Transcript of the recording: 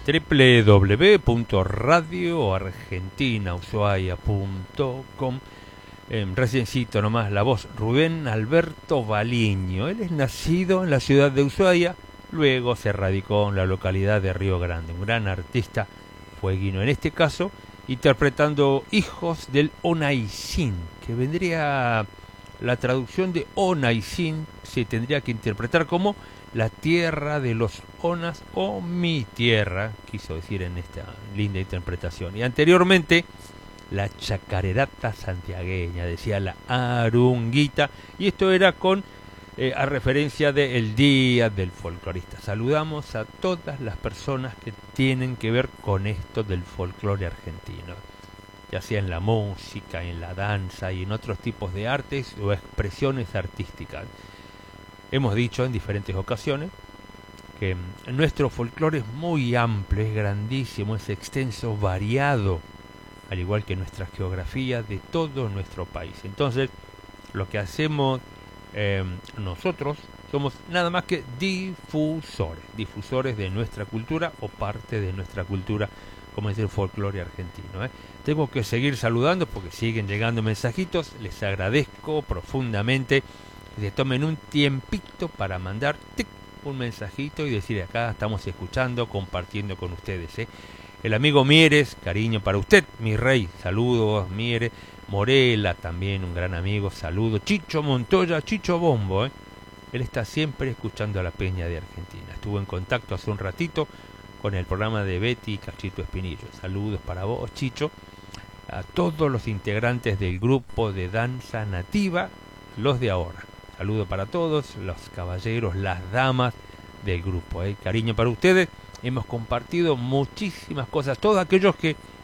www.radioargentinaushuaia.com. Reciencito nomás la voz, Rubén Alberto Baliño. Él es nacido en la ciudad de Ushuaia, luego se radicó en la localidad de Río Grande. Un gran artista fueguino, en este caso interpretando Hijos del Onaicín, que vendría, la traducción de Onaicín se tendría que interpretar como la tierra de los Onas o mi tierra, quiso decir en esta linda interpretación. Y anteriormente la chacarerata santiagueña, decía la arunguita, y esto era con a referencia del Día del Folclorista. Saludamos a todas las personas que tienen que ver con esto del folclore argentino, ya sea en la música, en la danza y en otros tipos de artes o expresiones artísticas. Hemos dicho en diferentes ocasiones que nuestro folclore es muy amplio, es grandísimo, es extenso, variado, al igual que nuestra geografía de todo nuestro país. Entonces, lo que hacemos nosotros somos nada más que difusores de nuestra cultura o parte de nuestra cultura, como es el folclore argentino. Tengo que seguir saludando porque siguen llegando mensajitos. Les agradezco profundamente que se tomen un tiempito para mandar un mensajito y decir: acá estamos escuchando, compartiendo con ustedes. El amigo Mieres, cariño para usted, mi rey, saludos, Mieres. Morela, también un gran amigo, saludo. Chicho Montoya, Chicho Bombo, él está siempre escuchando a la Peña de Argentina. Estuvo en contacto hace un ratito con el programa de Betty y Cachito Espinillo. Saludos para vos, Chicho. A todos los integrantes del grupo de danza nativa, los de ahora. Saludo para todos, los caballeros, las damas del grupo. Cariño para ustedes. Hemos compartido muchísimas cosas. Todos aquellos que